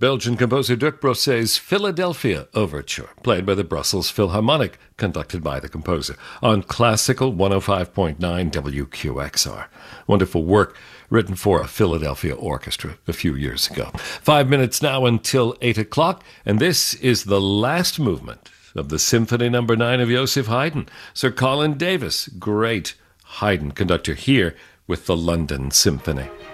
Belgian composer Dirk Brosset's Philadelphia Overture, played by the Brussels Philharmonic, conducted by the composer, on Classical 105.9 WQXR. Wonderful work written for a Philadelphia orchestra a few years ago. 5 minutes now until 8 o'clock, and this is the last movement of the Symphony No. 9 of Joseph Haydn. Sir Colin Davis, great Haydn conductor, here with the London Symphony.